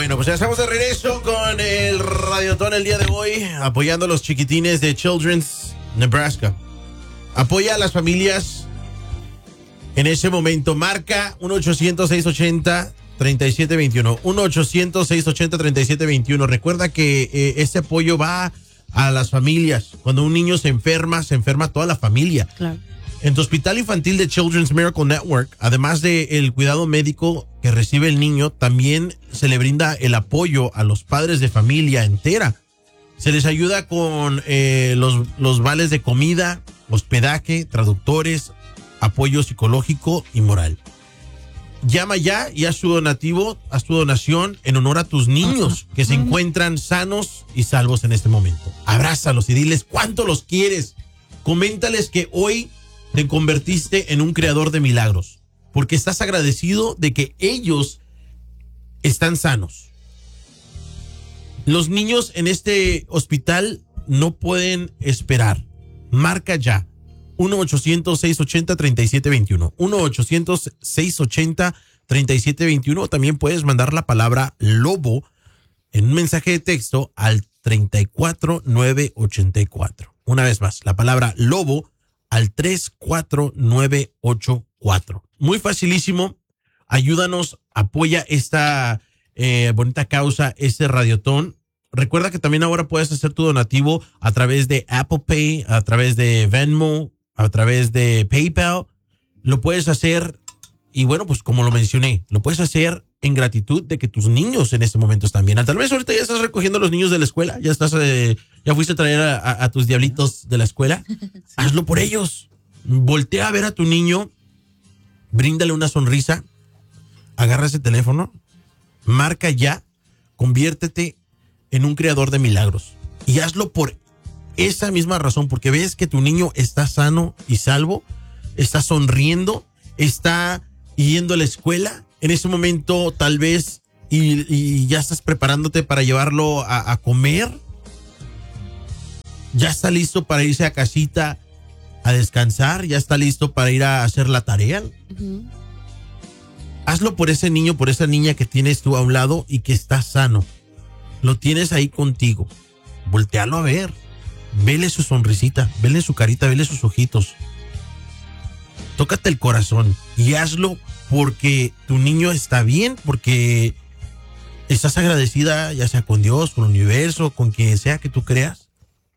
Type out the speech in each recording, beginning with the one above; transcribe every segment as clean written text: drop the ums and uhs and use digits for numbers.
Bueno, pues ya estamos de regreso con el Radiotón el día de hoy, apoyando a los chiquitines de Children's Nebraska. Apoya a las familias en ese momento. Marca 1-800-680-3721. 1-800-680-3721. Recuerda que este apoyo va a las familias. Cuando un niño se enferma toda la familia. Claro. En tu hospital infantil de Children's Miracle Network, además del cuidado médico que recibe el niño, también se le brinda el apoyo a los padres de familia entera. Se les ayuda con los vales de comida, hospedaje, traductores, apoyo psicológico y moral. Llama ya y haz tu donación en honor a tus niños que se encuentran sanos y salvos en este momento. Abrázalos y diles cuánto los quieres. Coméntales que hoy te convertiste en un creador de milagros, porque estás agradecido de que ellos están sanos. Los niños en este hospital no pueden esperar. Marca ya. 1-800-680-3721. 1-800-680-3721. También puedes mandar la palabra lobo en un mensaje de texto al 34984. Una vez más, la palabra lobo al 34984. Muy facilísimo. Ayúdanos, apoya esta bonita causa, este radiotón. Recuerda que también ahora puedes hacer tu donativo a través de Apple Pay, a través de Venmo, a través de PayPal. Lo puedes hacer y bueno, pues como lo mencioné, lo puedes hacer en gratitud de que tus niños en este momento están bien. Tal vez ahorita ya estás recogiendo a los niños de la escuela, ya fuiste a traer a tus diablitos de la escuela. Sí. Hazlo por ellos. Voltea a ver a tu niño, bríndale una sonrisa, agarra ese teléfono, marca ya, conviértete en un creador de milagros. Y hazlo por esa misma razón, porque ves que tu niño está sano y salvo, está sonriendo, está yendo a la escuela. En ese momento tal vez y ya estás preparándote para llevarlo a comer. Ya está listo para irse a casita a descansar. Ya está listo para ir a hacer la tarea. Uh-huh. Hazlo por ese niño, por esa niña que tienes tú a un lado y que está sano. Lo tienes ahí contigo. Voltealo a ver. Vele su sonrisita, vele su carita, vele sus ojitos. Tócate el corazón y hazlo porque tu niño está bien, porque estás agradecida ya sea con Dios, con el universo, con quien sea que tú creas.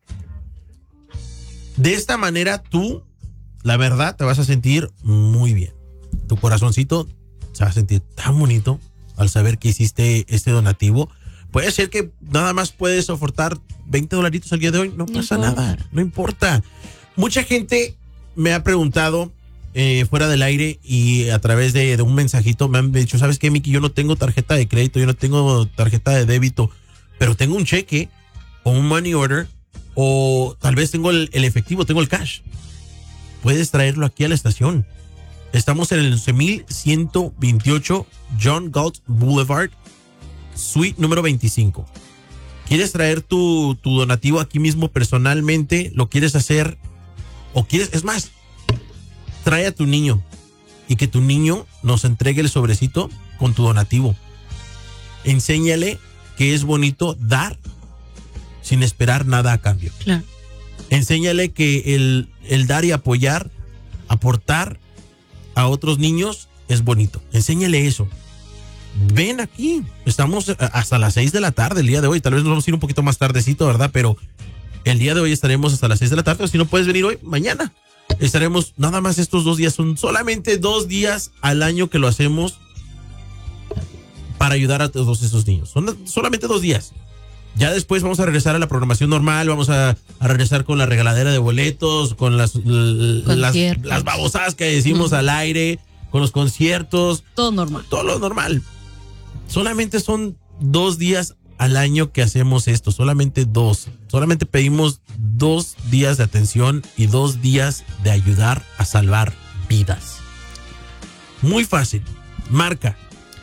De esta manera tú, la verdad, te vas a sentir muy bien. Tu corazoncito se va a sentir tan bonito al saber que hiciste este donativo. Puede ser que nada más puedes soportar $20 al día de hoy. No pasa nada, no importa. Mucha gente me ha preguntado fuera del aire y a través de un mensajito me han dicho, ¿sabes qué, Mickey? Yo no tengo tarjeta de crédito, yo no tengo tarjeta de débito, pero tengo un cheque o un money order o tal vez tengo el efectivo, tengo el cash. Puedes traerlo aquí a la estación. Estamos en el 11128 John Galt Boulevard, suite número 25. ¿Quieres traer tu donativo aquí mismo personalmente? ¿Lo quieres hacer? ¿O quieres? Es más, trae a tu niño y que tu niño nos entregue el sobrecito con tu donativo. Enséñale que es bonito dar sin esperar nada a cambio. Claro. Enséñale que el dar y apoyar, aportar a otros niños es bonito. Enséñale eso. Ven aquí, estamos hasta las 6 de la tarde el día de hoy. Tal vez nos vamos a ir un poquito más tardecito, ¿verdad? Pero el día de hoy estaremos hasta las 6 de la tarde. O si no puedes venir hoy, mañana. Estaremos nada más estos 2 días. Son solamente 2 días al año que lo hacemos para ayudar a todos esos niños. Son solamente 2 días. Ya después vamos a regresar a la programación normal. Vamos a regresar con la regaladera de boletos, con las babosadas que decimos al aire, con los conciertos. Todo normal. Todo lo normal. Solamente son 2 días al año que hacemos esto. Solamente 2. Solamente pedimos 2 días de atención y 2 días de ayudar a salvar vidas. Muy fácil. Marca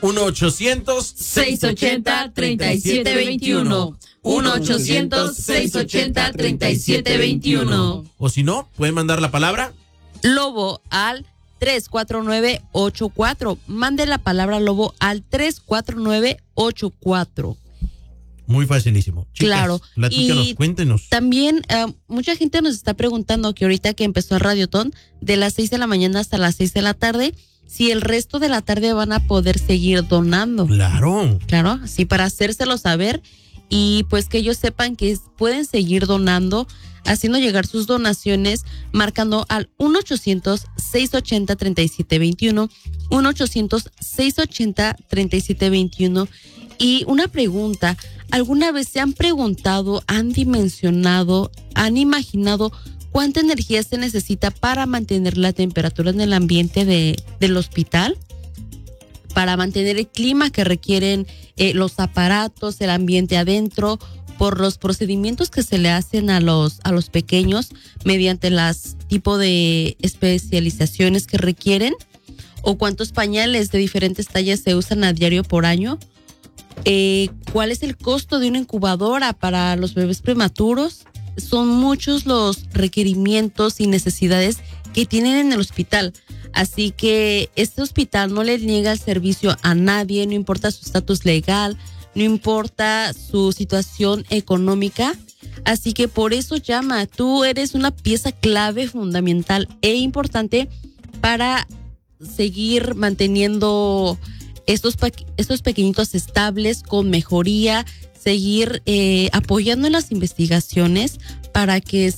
1-800-680-3721. 1-800-680-3721. O si no, pueden mandar la palabra lobo al 349-84. Mande la palabra lobo al 349-84. Muy facilísimo. Chicas, claro. Platícanos, cuéntenos. También mucha gente nos está preguntando que ahorita que empezó el Radiotón, de las 6 de la mañana hasta las 6 de la tarde, si el resto de la tarde van a poder seguir donando. Claro. Claro, sí, para hacérselo saber y pues que ellos sepan que pueden seguir donando, haciendo llegar sus donaciones, marcando al 1-800-680-3721, 1-800-680-3721. Y una pregunta, ¿alguna vez se han preguntado, han dimensionado, han imaginado cuánta energía se necesita para mantener la temperatura en el ambiente del hospital? Para mantener el clima que requieren los aparatos, el ambiente adentro, por los procedimientos que se le hacen a los pequeños mediante las tipo de especializaciones que requieren, o cuántos pañales de diferentes tallas se usan a diario por año. ¿Cuál es el costo de una incubadora para los bebés prematuros? Son muchos los requerimientos y necesidades que tienen en el hospital. Así que este hospital no le niega el servicio a nadie, no importa su estatus legal, no importa su situación económica. Así que por eso llama. Tú eres una pieza clave, fundamental e importante para seguir manteniendo estos pequeñitos estables con mejoría, seguir apoyando en las investigaciones para que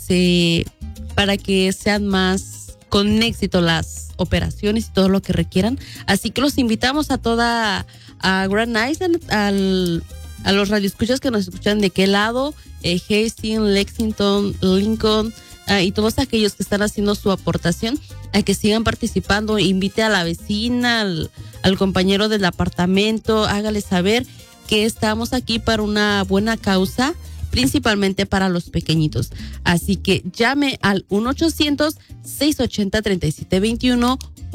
sean más con éxito las operaciones y todo lo que requieran. Así que los invitamos a Grand Island, a los radioescuchas que nos escuchan de qué lado, Hastings, Lexington, Lincoln, y todos aquellos que están haciendo su aportación, a que sigan participando. Invite a la vecina, al compañero del apartamento, hágale saber que estamos aquí para una buena causa, principalmente para los pequeñitos. Así que llame al 1-800-680-3721,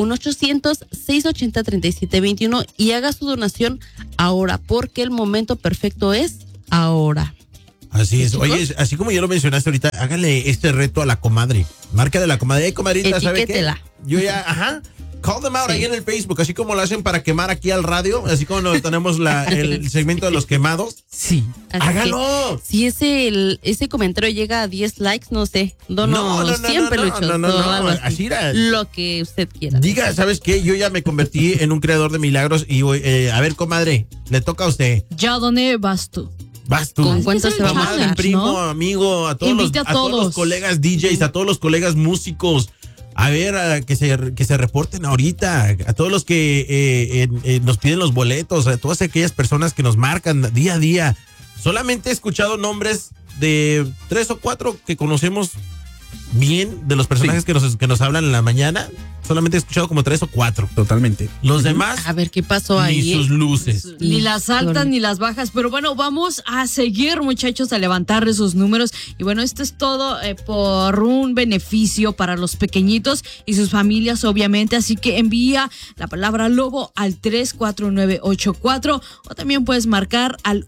1-800-680-3721 y haga su donación ahora, porque el momento perfecto es ahora. Así es. Oye, así como ya lo mencionaste ahorita, hágale este reto a la comadre. Marca de la comadre. Comadrita, ¿sabe qué? Yo ya, call them out ahí en el Facebook, así como lo hacen para quemar aquí al radio, así como tenemos el segmento de los quemados. Sí. ¡Hágalo! Si ese comentario llega a 10 likes, no sé, dono 100 peluchos. No, así era. Lo que usted quiera. Diga, ¿sabes qué? Yo ya me convertí en un creador de milagros y a ver, comadre, le toca a usted. Ya doné, vas tú. Vas tú. ¿Con cuánto se va a mandar? Primo, ¿no? Amigo, a todos los colegas DJs, a todos los colegas músicos. A ver, que se reporten ahorita, a todos los que nos piden los boletos, a todas aquellas personas que nos marcan día a día. Solamente he escuchado nombres de 3 o 4 que conocemos bien, de los personajes que nos hablan en la mañana. Solamente he escuchado como 3 o 4. Totalmente. Los demás, a ver qué pasó ahí. Ni sus luces. Ni las altas ni las bajas. Pero bueno, vamos a seguir, muchachos, a levantar esos números. Y bueno, esto es todo por un beneficio para los pequeñitos y sus familias, obviamente. Así que envía la palabra lobo al 34984 o también puedes marcar al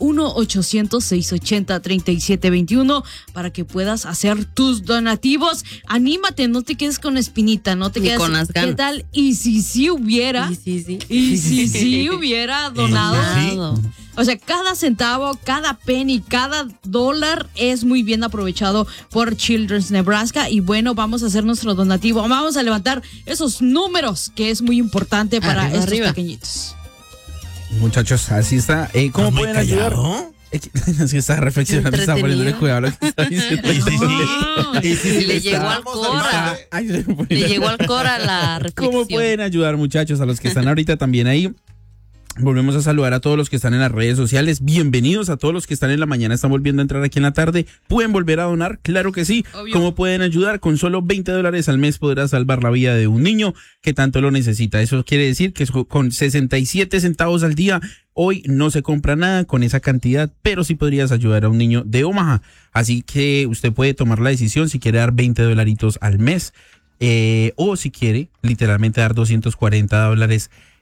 1-800-680-3721 para que puedas hacer tus donativos. Anímate, no te quedes con espinita, no te quedes con las ganas. ¿Qué tal? Y si hubiera hubiera donado. O sea, cada centavo, cada penny, cada dólar es muy bien aprovechado por Children's Nebraska. Y bueno, vamos a hacer nuestro donativo. Vamos a levantar esos números, que es muy importante para estos pequeñitos. Muchachos, así está. ¿Cómo pueden ayudar? Así está reflexionando, está poniéndole cuidado a lo que está diciendo. Le llegó al Cora. Le llegó al Cora la reflexión. ¿Cómo pueden ayudar, muchachos, a los que están ahorita también ahí? Volvemos a saludar a todos los que están en las redes sociales. Bienvenidos a todos los que están en la mañana, están volviendo a entrar aquí en la tarde. ¿Pueden volver a donar? Claro que sí. Obvio. ¿Cómo pueden ayudar? Con solo $20 al mes podrás salvar la vida de un niño que tanto lo necesita. Eso quiere decir que con 67 centavos al día hoy no se compra nada con esa cantidad, pero sí podrías ayudar a un niño de Omaha. Así que usted puede tomar la decisión si quiere dar $20 al mes o si quiere literalmente dar $240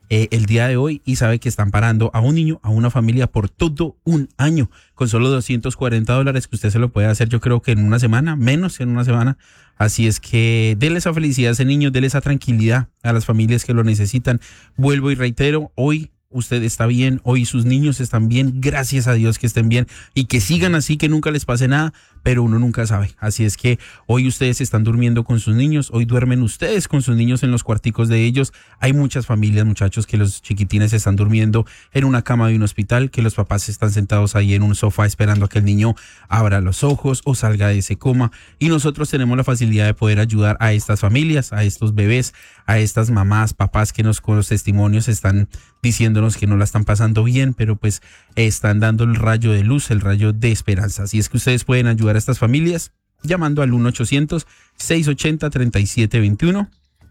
el día de hoy y sabe que están parando a un niño, a una familia por todo un año con solo $240 que usted se lo puede hacer yo creo que en una semana, menos en una semana. Así es que dele esa felicidad a ese niño, dele esa tranquilidad a las familias que lo necesitan. Vuelvo y reitero, hoy usted está bien, hoy sus niños están bien, gracias a Dios que estén bien y que sigan así, que nunca les pase nada, pero uno nunca sabe. Así es que hoy ustedes están durmiendo con sus niños, hoy duermen ustedes con sus niños en los cuarticos de ellos. Hay muchas familias, muchachos, que los chiquitines están durmiendo en una cama de un hospital, que los papás están sentados ahí en un sofá esperando a que el niño abra los ojos o salga de ese coma. Y nosotros tenemos la facilidad de poder ayudar a estas familias, a estos bebés, a estas mamás, papás que con los testimonios están diciéndonos que no la están pasando bien, pero pues están dando el rayo de luz, el rayo de esperanza. Así es que ustedes pueden ayudar a estas familias llamando al 1-800-680-3721,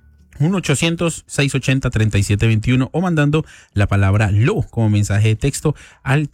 1-800-680-3721 o mandando la palabra LO como mensaje de texto al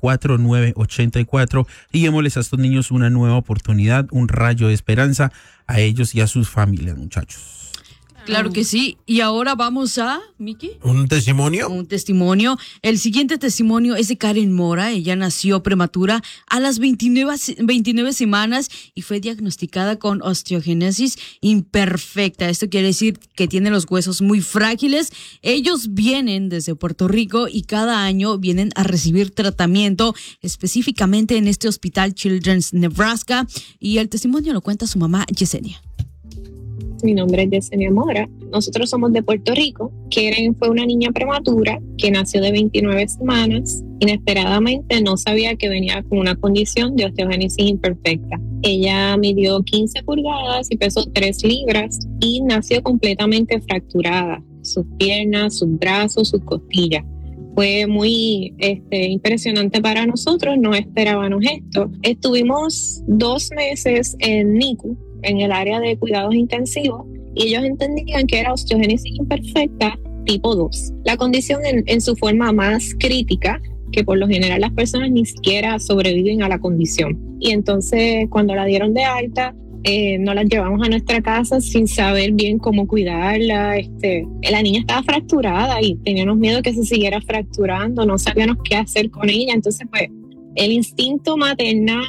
34984 y démosles a estos niños una nueva oportunidad, un rayo de esperanza a ellos y a sus familias, muchachos. Claro que sí. Y ahora vamos a, Miki. ¿Un testimonio? Un testimonio. El siguiente testimonio es de Karen Mora. Ella nació prematura a las 29 semanas y fue diagnosticada con osteogénesis imperfecta. Esto quiere decir que tiene los huesos muy frágiles. Ellos vienen desde Puerto Rico y cada año vienen a recibir tratamiento específicamente en este hospital Children's Nebraska. Y el testimonio lo cuenta su mamá, Yesenia. Mi nombre es Yesenia Mora. Nosotros somos de Puerto Rico. Karen fue una niña prematura que nació de 29 semanas. Inesperadamente no sabía que venía con una condición de osteogénesis imperfecta. Ella midió 15 pulgadas y pesó 3 libras y nació completamente fracturada. Sus piernas, sus brazos, sus costillas. Fue muy impresionante para nosotros, no esperábamos esto. Estuvimos 2 meses en NICU, en el área de cuidados intensivos, y ellos entendían que era osteogénesis imperfecta tipo 2. La condición en su forma más crítica, que por lo general las personas ni siquiera sobreviven a la condición. Y entonces cuando la dieron de alta, nos la llevamos a nuestra casa sin saber bien cómo cuidarla. La niña estaba fracturada y teníamos miedo que se siguiera fracturando, no sabíamos qué hacer con ella. Entonces pues el instinto maternal,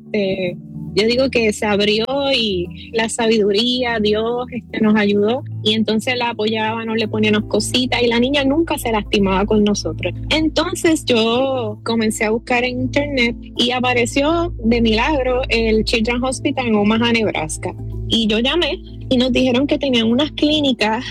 yo digo que se abrió y la sabiduría, Dios nos ayudó y entonces la apoyábamos, le poníamos cositas y la niña nunca se lastimaba con nosotros. Entonces yo comencé a buscar en internet y apareció de milagro el Children's Hospital en Omaha, Nebraska. Y yo llamé y nos dijeron que tenían unas clínicas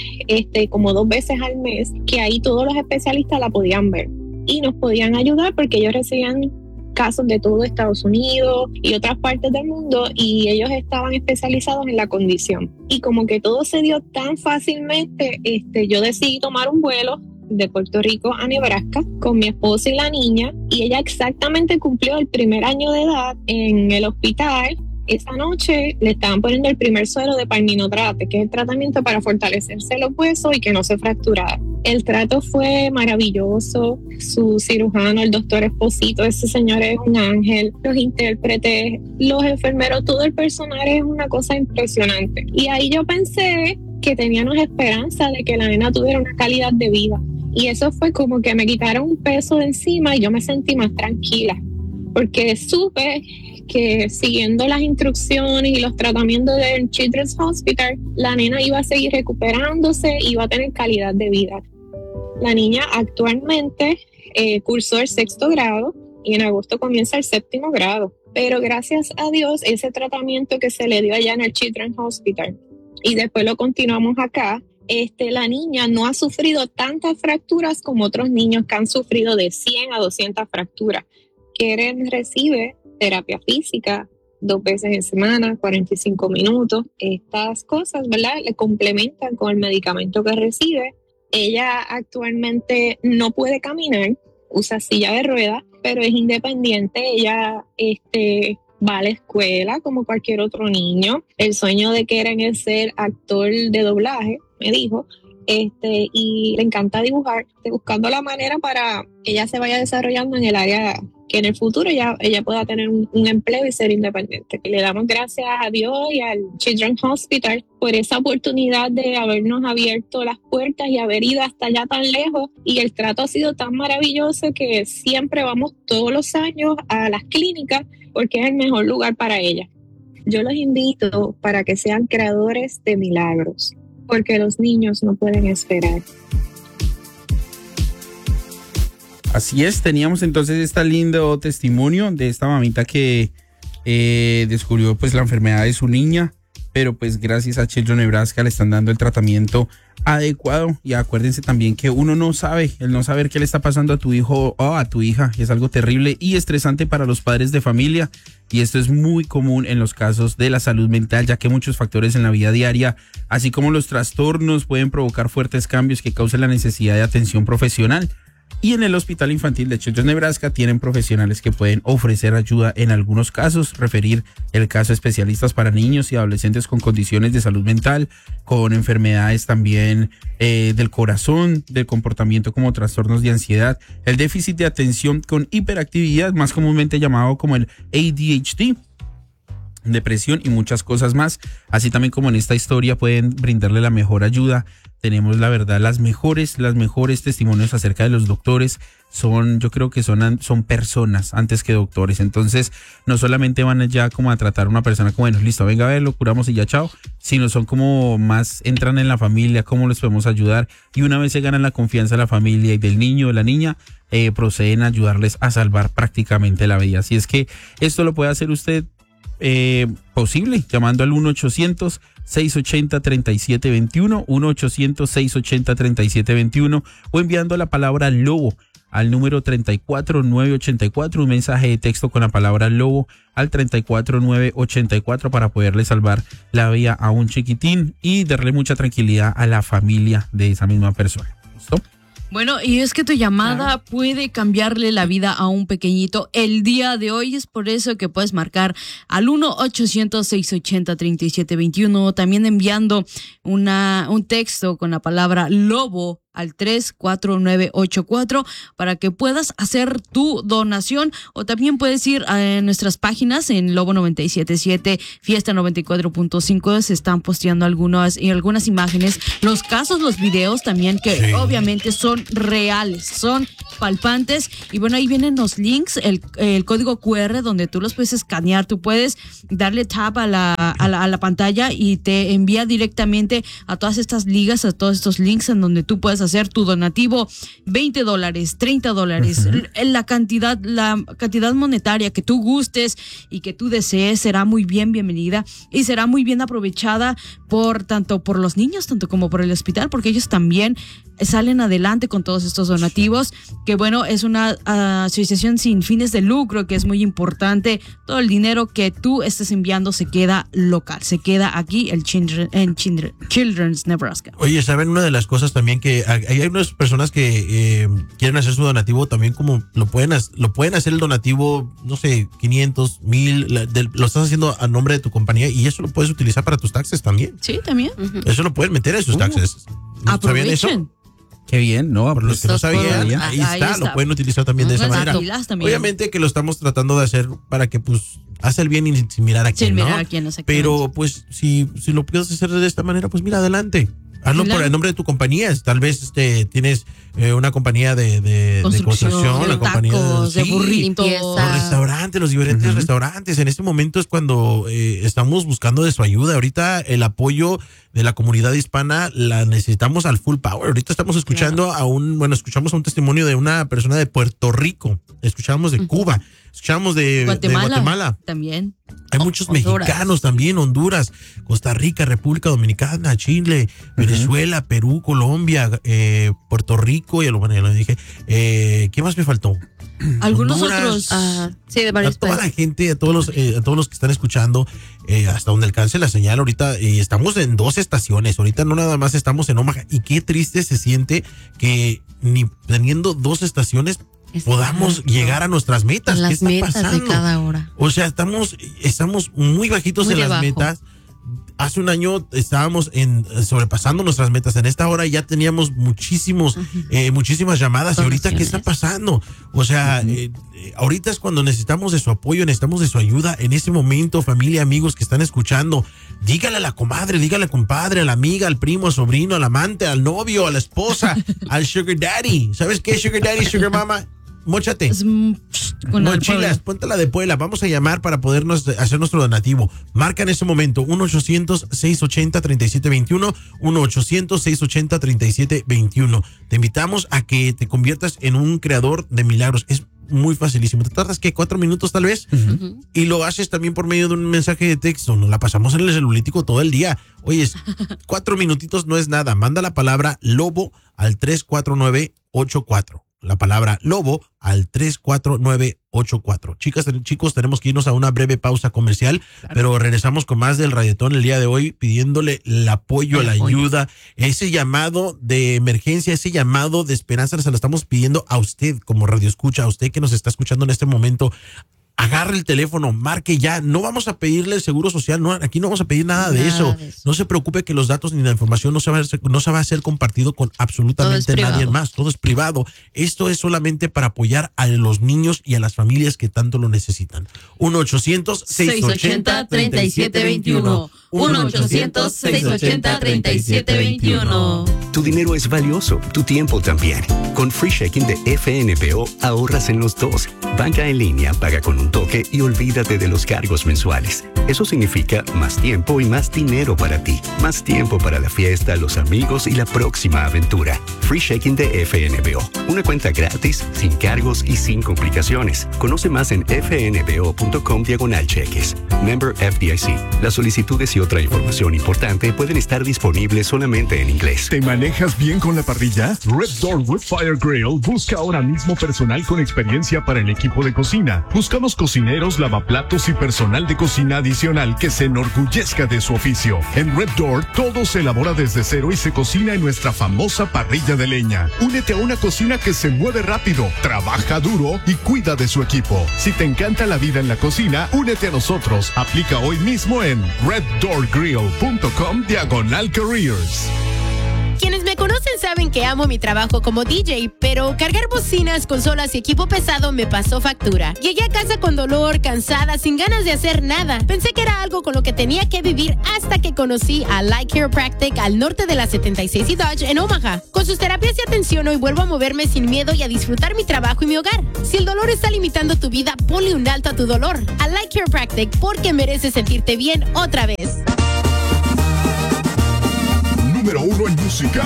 como 2 veces al mes, que ahí todos los especialistas la podían ver y nos podían ayudar porque ellos recibían casos de todo Estados Unidos y otras partes del mundo y ellos estaban especializados en la condición. Y como que todo se dio tan fácilmente, yo decidí tomar un vuelo de Puerto Rico a Nebraska con mi esposa y la niña y ella exactamente cumplió el 1er año de edad en el hospital. Esa noche le estaban poniendo el primer suero de palmitotrate, que es el tratamiento para fortalecerse los huesos y que no se fracturara. El trato fue maravilloso. Su cirujano, el doctor Esposito, ese señor es un ángel. Los intérpretes, los enfermeros, todo el personal es una cosa impresionante. Y ahí yo pensé que teníamos esperanza de que la nena tuviera una calidad de vida. Y eso fue como que me quitaron un peso de encima y yo me sentí más tranquila. Porque supe que siguiendo las instrucciones y los tratamientos del Children's Hospital, la nena iba a seguir recuperándose y iba a tener calidad de vida. La niña actualmente cursó el 6º grado y en agosto comienza el 7º grado. Pero gracias a Dios, ese tratamiento que se le dio allá en el Children's Hospital y después lo continuamos acá, la niña no ha sufrido tantas fracturas como otros niños que han sufrido de 100 a 200 fracturas. Karen recibe terapia física 2 veces en semana, 45 minutos. Estas cosas, ¿verdad?, le complementan con el medicamento que recibe. Ella actualmente no puede caminar, usa silla de ruedas, pero es independiente. Ella va a la escuela como cualquier otro niño. El sueño de Karen es ser actor de doblaje, me dijo, y le encanta dibujar, buscando la manera para que ella se vaya desarrollando en el área que en el futuro ella pueda tener un empleo y ser independiente. Le damos gracias a Dios y al Children's Hospital por esa oportunidad de habernos abierto las puertas y haber ido hasta allá tan lejos, y el trato ha sido tan maravilloso que siempre vamos todos los años a las clínicas porque es el mejor lugar para ella. Yo los invito para que sean creadores de milagros, porque los niños no pueden esperar. Así es, teníamos entonces este lindo testimonio de esta mamita que descubrió pues la enfermedad de su niña, pero pues gracias a Children Nebraska le están dando el tratamiento adecuado. Y acuérdense también que uno no sabe, el no saber qué le está pasando a tu hijo o a tu hija es algo terrible y estresante para los padres de familia, y esto es muy común en los casos de la salud mental, ya que muchos factores en la vida diaria, así como los trastornos, pueden provocar fuertes cambios que causen la necesidad de atención profesional. Y en el Hospital Infantil de Children's Nebraska tienen profesionales que pueden ofrecer ayuda en algunos casos, referir el caso a especialistas para niños y adolescentes con condiciones de salud mental, con enfermedades también del corazón, del comportamiento como trastornos de ansiedad, el déficit de atención con hiperactividad, más comúnmente llamado como el ADHD, depresión y muchas cosas más. Así también como en esta historia pueden brindarle la mejor ayuda. Tenemos la verdad las mejores testimonios acerca de los doctores. Yo creo que son personas antes que doctores. Entonces no solamente van ya como a tratar a una persona como, bueno, listo, venga a ver, lo curamos y ya chao, sino son como más, entran en la familia, cómo les podemos ayudar, y una vez se ganan la confianza de la familia y del niño o de la niña, proceden a ayudarles a salvar prácticamente la vida. Así es que esto lo puede hacer usted posible llamando al 1-800-680-3721, 1-800-680-3721, o enviando la palabra lobo al número 34984, un mensaje de texto con la palabra lobo al 34984 para poderle salvar la vida a un chiquitín y darle mucha tranquilidad a la familia de esa misma persona. ¿Listo? Bueno, y es que tu llamada puede cambiarle la vida a un pequeñito el día de hoy. Es por eso que puedes marcar al 1-800-680-3721, también enviando un texto con la palabra lobo al 34984 para que puedas hacer tu donación, o también puedes ir a nuestras páginas en Lobo 977, Fiesta 94.5, se están posteando algunas imágenes, los casos, los videos también que obviamente son reales, son palpantes, y bueno, ahí vienen los links, el código QR donde tú los puedes escanear, tú puedes darle tap a la pantalla y te envía directamente a todas estas ligas, a todos estos links en donde tú puedes hacer tu donativo, $20, $30, la cantidad monetaria que tú gustes y que tú desees será muy bienvenida y será muy bien aprovechada tanto por los niños, tanto como por el hospital, porque ellos también salen adelante con todos estos donativos, que bueno, es una asociación sin fines de lucro, que es muy importante. Todo el dinero que tú estés enviando se queda local, se queda aquí en Children's Nebraska. Oye, ¿saben una de las cosas también que hay unas personas que quieren hacer su donativo también, como lo pueden hacer el donativo, no sé, 500, 1000, lo estás haciendo a nombre de tu compañía y eso lo puedes utilizar para tus taxes también? Sí, también. Eso lo pueden meter en sus taxes. ¿Sabían eso? Qué bien, ¿no? Por los que no sabían, ahí está, lo pueden utilizar también de esa manera. Obviamente que lo estamos tratando de hacer para que pues hace el bien y sin mirar a quién, ¿no? Pero pues si lo puedes hacer de esta manera, pues mira, adelante. Hazlo por el nombre de tu compañía. Tal vez tienes una compañía de construcción, la compañía de burritos, los restaurantes, los diferentes restaurantes. En este momento es cuando estamos buscando de su ayuda. Ahorita el apoyo de la comunidad hispana la necesitamos al full power. Ahorita estamos escuchando escuchamos un testimonio de una persona de Puerto Rico, escuchamos de Cuba, escuchamos de Guatemala también. Hay muchos mexicanos también, Honduras, Costa Rica, República Dominicana, Chile, Venezuela, Perú, Colombia, Puerto Rico, ya lo dije. ¿Qué más me faltó? Algunos Honduras, otros. Sí, de varios a toda la gente, a todos los que están escuchando, hasta donde alcance la señal ahorita, estamos en 2 estaciones, ahorita no nada más estamos en Omaha, y qué triste se siente que ni teniendo 2 estaciones podamos llegar a nuestras metas. Las ¿Qué está metas pasando? de cada hora. O sea, estamos muy bajitos Muy en las debajo. metas. hace un año estábamos sobrepasando nuestras metas. En esta hora ya teníamos muchísimas llamadas. Y ahorita, ¿qué está pasando? O sea, ahorita es cuando necesitamos de su apoyo, necesitamos de su ayuda. En ese momento, familia, amigos que están escuchando, dígale a la comadre, dígale al compadre, a la amiga, al primo, al sobrino, al amante, al novio, a la esposa, al sugar daddy. ¿Sabes qué? Sugar daddy, sugar mama. Móchate. Mochilas, póntela de Puebla. Vamos a llamar para podernos hacer nuestro donativo. Marca en ese momento 1-800-680-3721, 1-800-680-3721. Te invitamos a que te conviertas en un creador de milagros. Es muy facilísimo. Te tardas, ¿qué? 4 minutos tal vez. Y lo haces también por medio de un mensaje de texto. Nos la pasamos en el celulítico todo el día. Oye, 4 minutitos no es nada. Manda la palabra lobo al 34984. La palabra lobo al 34984. Chicos, tenemos que irnos a una breve pausa comercial, claro, pero regresamos con más del Radiotón el día de hoy, pidiéndole el apoyo, la ayuda, ese llamado de emergencia, ese llamado de esperanza, se lo estamos pidiendo a usted como radioescucha, a usted que nos está escuchando en este momento. Agarre el teléfono, marque ya. No vamos a pedirle el seguro social, no, aquí no vamos a pedir nada de eso. No se preocupe que los datos ni la información no se va a ser compartido con absolutamente nadie más. Todo es privado. Esto es solamente para apoyar a los niños y a las familias que tanto lo necesitan. 1-800-680-3721. 1-800-680-3721. Tu dinero es valioso, tu tiempo también. Con Free Checking de FNBO ahorras en los dos. Banca en línea, paga con un toque y olvídate de los cargos mensuales. Eso significa más tiempo y más dinero para ti. Más tiempo para la fiesta, los amigos y la próxima aventura. Free Checking de FNBO. Una cuenta gratis, sin cargos y sin complicaciones. Conoce más en fnbo.com/cheques. Member FDIC. Las solicitudes y otra información importante pueden estar disponibles solamente en inglés. ¿Te manejas bien con la parrilla? Red Door Wood Fire Grill busca ahora mismo personal con experiencia para el equipo de cocina. Buscamos cocineros, lavaplatos y personal de cocina adicional que se enorgullezca de su oficio. En Red Door todo se elabora desde cero y se cocina en nuestra famosa parrilla de leña. Únete a una cocina que se mueve rápido, trabaja duro y cuida de su equipo. Si te encanta la vida en la cocina, únete a nosotros. Aplica hoy mismo en reddoorgrill.com/careers. Quienes me conocen saben que amo mi trabajo como DJ, pero cargar bocinas, consolas y equipo pesado me pasó factura. Llegué a casa con dolor, cansada, sin ganas de hacer nada. Pensé que era algo con lo que tenía que vivir hasta que conocí a Light Chiropractic al norte de la 76 y Dodge en Omaha. Con sus terapias y atención hoy vuelvo a moverme sin miedo y a disfrutar mi trabajo y mi hogar. Si el dolor está limitando tu vida, ponle un alto a tu dolor. A Light Chiropractic, porque mereces sentirte bien otra vez. Número 1 en música.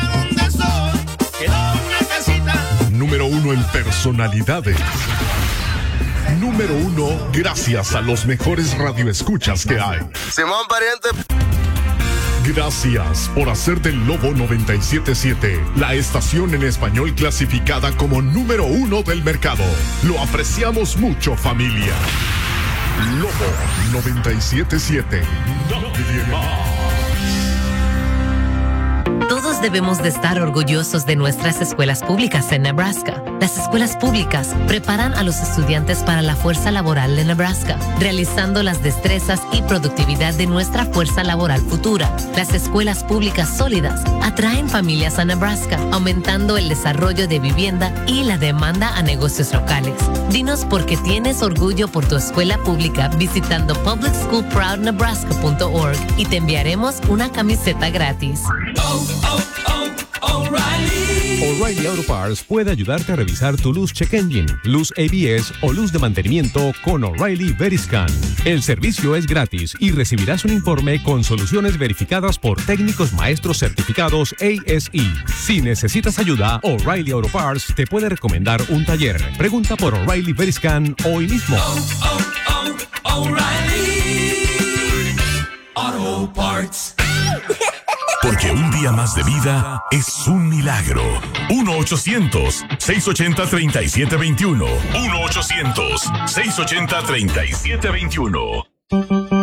Número 1 en personalidades. Número 1 gracias a los mejores radioescuchas que hay. Simón Pariente. Gracias por hacer del Lobo 97.7 la estación en español clasificada como número 1 del mercado. Lo apreciamos mucho, familia. Lobo 97.7. Nadie más. Todos debemos de estar orgullosos de nuestras escuelas públicas en Nebraska. Las escuelas públicas preparan a los estudiantes para la fuerza laboral de Nebraska, realizando las destrezas y productividad de nuestra fuerza laboral futura. Las escuelas públicas sólidas atraen familias a Nebraska, aumentando el desarrollo de vivienda y la demanda a negocios locales. Dinos por qué tienes orgullo por tu escuela pública visitando publicschoolproudnebraska.org y te enviaremos una camiseta gratis. O'Reilly Auto Parts puede ayudarte a revisar tu luz check engine, luz ABS o luz de mantenimiento con O'Reilly Veriscan. El servicio es gratis y recibirás un informe con soluciones verificadas por técnicos maestros certificados ASE. Si necesitas ayuda, O'Reilly Auto Parts te puede recomendar un taller. Pregunta por O'Reilly Veriscan hoy mismo. O'Reilly Auto Parts. Porque un día más de vida es un milagro. 1-800-680-3721. 1-800-680-3721.